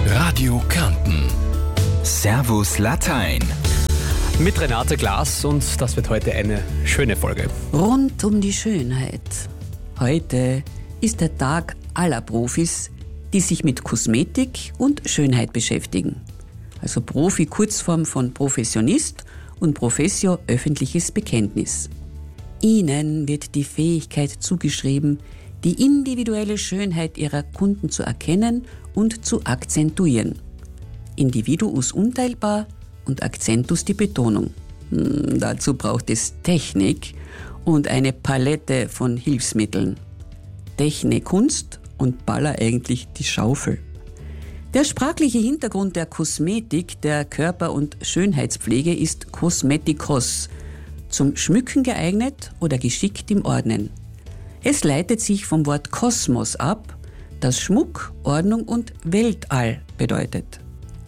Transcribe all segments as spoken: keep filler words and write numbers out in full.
Radio Kärnten. Servus Latein. Mit Renate Glas, und das wird heute eine schöne Folge. Rund um die Schönheit. Heute ist der Tag aller Profis, die sich mit Kosmetik und Schönheit beschäftigen. Also Profi, Kurzform von Professionist, und Professio, öffentliches Bekenntnis. Ihnen wird die Fähigkeit zugeschrieben, die individuelle Schönheit ihrer Kunden zu erkennen und zu akzentuieren. Individuus unteilbar und Accentus die Betonung. Hm, dazu braucht es Technik und eine Palette von Hilfsmitteln. Technik, Kunst und Baller eigentlich die Schaufel. Der sprachliche Hintergrund der Kosmetik, der Körper- und Schönheitspflege ist Kosmetikos, zum Schmücken geeignet oder geschickt im Ordnen. Es leitet sich vom Wort Kosmos ab, das Schmuck, Ordnung und Weltall bedeutet.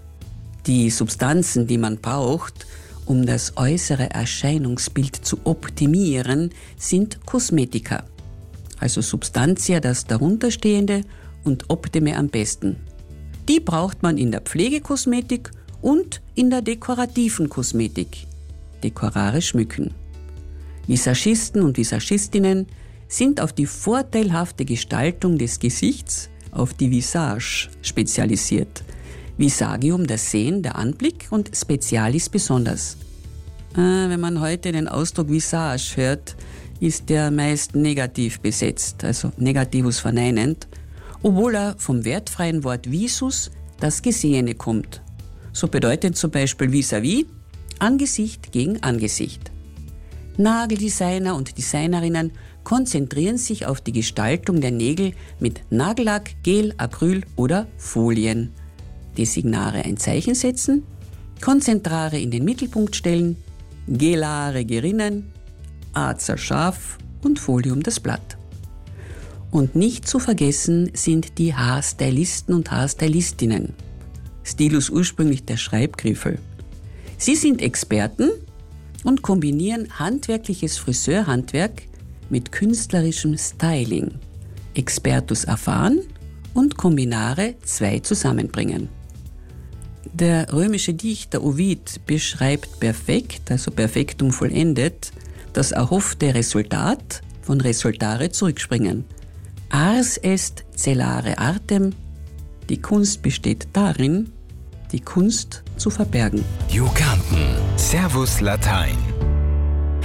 Die Substanzen, die man braucht, um das äußere Erscheinungsbild zu optimieren, sind Kosmetika. Also Substantia das darunterstehende und Optime am besten. Die braucht man in der Pflegekosmetik und in der dekorativen Kosmetik. Dekorare schmücken. Visagisten und Visagistinnen sind auf die vorteilhafte Gestaltung des Gesichts, auf die Visage, spezialisiert. Visagium das Sehen, der Anblick, und Specialis besonders. Äh, wenn man heute den Ausdruck Visage hört, ist der meist negativ besetzt, also Negativus verneinend, obwohl er vom wertfreien Wort visus, das Gesehene, kommt. So bedeutet zum Beispiel vis-à-vis Angesicht gegen Angesicht. Nageldesigner und Designerinnen konzentrieren sich auf die Gestaltung der Nägel mit Nagellack, Gel, Acryl oder Folien. Designare ein Zeichen setzen, Konzentrare in den Mittelpunkt stellen, Gelare gerinnen, Azer scharf und Folium das Blatt. Und nicht zu vergessen sind die Haarstylisten und Haarstylistinnen. Stilus ursprünglich der Schreibgriffel. Sie sind Experten und kombinieren handwerkliches Friseurhandwerk mit künstlerischem Styling. Expertus erfahren und Kombinare zwei zusammenbringen. Der römische Dichter Ovid beschreibt perfekt, also perfektum vollendet, das erhoffte Resultat von resultare zurückspringen. Ars est celare artem, die Kunst besteht darin, die Kunst zu verbergen. Radio Kärnten. Servus Latein.